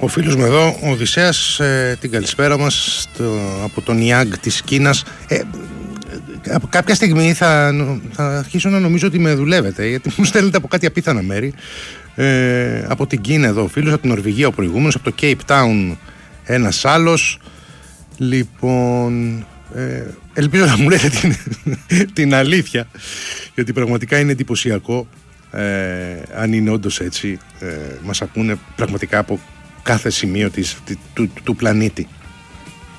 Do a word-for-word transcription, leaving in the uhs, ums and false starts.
Ο φίλος μου εδώ, ο Οδυσσέας, ε, την καλησπέρα μας το, από τον Ιάγκ της Κίνας. Ε, από κάποια στιγμή θα, θα αρχίσω να νομίζω ότι με δουλεύετε, γιατί μου στέλνετε από κάτι απίθανα μέρη. Ε, από την Κίνα εδώ ο φίλος, από την Νορβηγία ο προηγούμενος, από το Cape Town ένας άλλος. Λοιπόν, ε, ελπίζω να μου λέτε την, την αλήθεια, γιατί πραγματικά είναι εντυπωσιακό. Ε, αν είναι όντως έτσι, ε, μας ακούνε πραγματικά από κάθε σημείο της, του, του, του πλανήτη.